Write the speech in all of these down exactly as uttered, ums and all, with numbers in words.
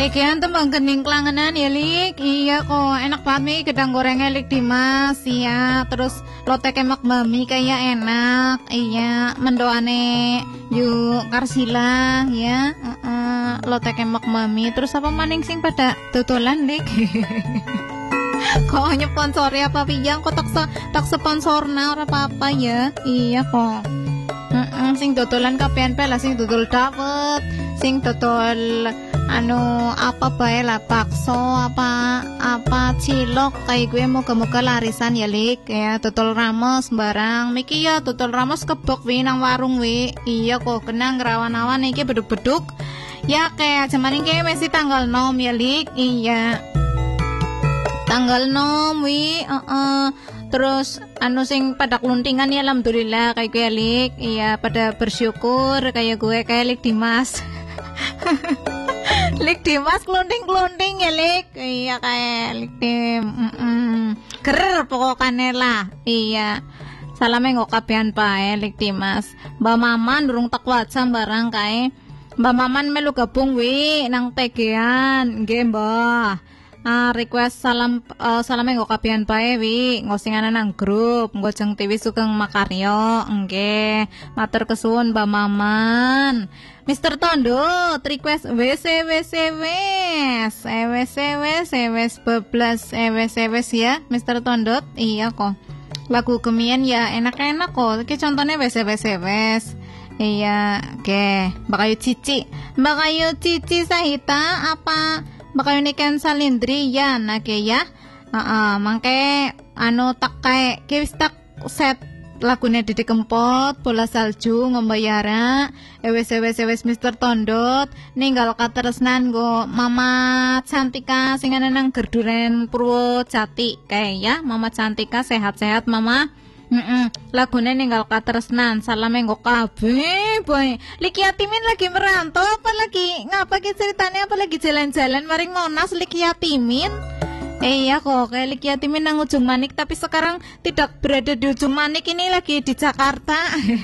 Lekian tembang gening kelangenan ya Lik. Iya kok enak banget nih gedang gorengnya Lik Dimas. Iya terus lotek emak mami kayak enak. Iya mendoane yuk Karsila ya. uh-uh, Lotek emak mami. Terus apa maning sing pada tutulan Lik. Kok nyponsori apa piyang kok tak, tak sponsorna ora apa-apa ya. Iya kok uh-uh, sing tutulan kapean pe lah sing tutul dawet, sing tutul anu apa bae lah bakso apa apa cilok kayak gue moga-moga larisan ya Lik ya. Tutul ramos barang miki ya tutul ramos kebok wi nang warung wi. Iya kok kena ngerawan-awan iki beduk-beduk ya kayak cuman iki mesti tanggal enam ya Lik. Iya tanggal enam wi uh -uh. Terus anu sing pada keluntingan ya alhamdulillah kayak gue Lik. Iya pada bersyukur kayak gue kayak Lik Dimas. Lik Dimas kelunting-kelunting ya Lik. Iya kayak Lik Dim mm -mm. Ger pokoknya lah. Iya salamnya ngok kabehan pae Lik Dimas. Mbak Maman durung tak wajam barang kae. Mbak Maman melu gabung wi nang tegean nggih Mbah. Ah, request salam uh, salamnya nggo kabehan pae wi ngosinganan nang grup nggo jeng T V Sugeng Makaryo nggih matur kesuwun Mbak Maman. Mister Tondo request W C W C wes W C W C wes bablas W C wes ya Mister Tondo. Iya kok lagu kemien ya enak-enak kok iki contohnya W C W C wes. Iya oke Mbak Ayu Cici Mbak Ayu Cici Sahita apa Bakayo niken salindri ya nake ya. Heeh, mangke anu tak kae ki wis tak set lagune Didi Kempot, bola salju ngombayara, ewes ewes ewes Mister Tondot, ninggal katresnan go Mama Cantika sing ana nang Gerduren Purwojati kae ya. Mama Cantika sehat-sehat Mama. Heeh, lagune ninggal katresnan, salame nggo kabeh, boy. Liki Yatimin lagi merantau apa lagi? Ngapa ki ceritanya apa lagi jalan-jalan maring Monas Liki Yatimin? Eh iya kok, kayak Liki Yatimin nang Ujung Manik tapi sekarang tidak berada di Ujung Manik, ini lagi di Jakarta.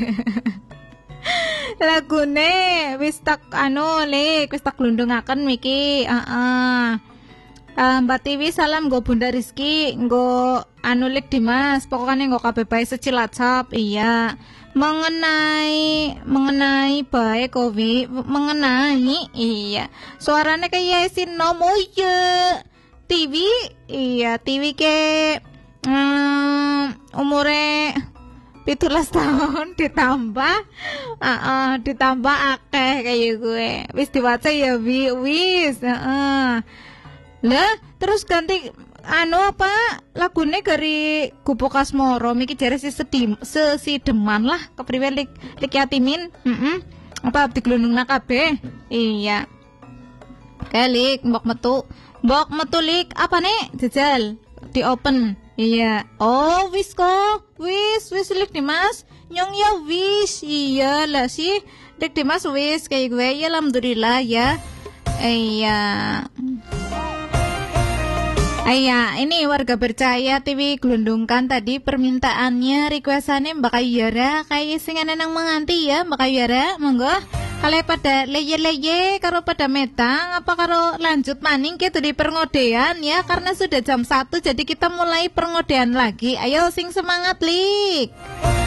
Lagune wis tak anu Lik, wis tak glundungaken miki, heeh. Uh -uh. Uh, Mbak Tiwi salam nggo Bunda Rizky nggo anu Lik Dimas pokoknya nggo kabeh bae secilacap. Iya mengenai mengenai bae kowi mengenai iya suaranya kayak Yasin Nom. Oh iya Tiwi iya Tiwi ke um, umure pitulas tahun ditambah uh, uh, ditambah akeh kayak gue wis diwaca ya wi wis heeh uh, uh. Lah, terus ganti anu apa lagune dari Gubuk Asmoro miki jare si sedim si deman lah kepriwe Lik Lik Yatimin. Heeh. Apa diglundungna kabeh? Iya. Kalik mbok metu. Mbok metu Lik apa nih? Jajal di open. Iya. Oh, wis kok. Wis, wis Lik Dimas. Nyong ya wis. Iya lah sih. Lik Dimas wis kayak gue ya alhamdulillah ya. Iya. Ayah, ini warga percaya T V gelundungkan tadi permintaannya, requestannya Mbak Ayu Yara kayak sing ana nang menganti ya Mbak Ayu Yara, monggo. Kale pada leye-leye karo pada metang apa karo lanjut maning gitu di perngodean ya karena sudah jam satu jadi kita mulai perngodean lagi. Ayo sing semangat Lik.